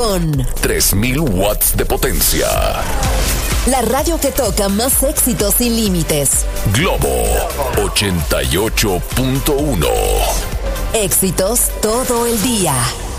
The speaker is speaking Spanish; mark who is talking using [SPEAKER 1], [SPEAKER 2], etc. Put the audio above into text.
[SPEAKER 1] Con
[SPEAKER 2] 3000 watts de potencia.
[SPEAKER 1] La radio que toca más éxitos sin límites.
[SPEAKER 2] Globo 88.1.
[SPEAKER 1] Éxitos todo el día.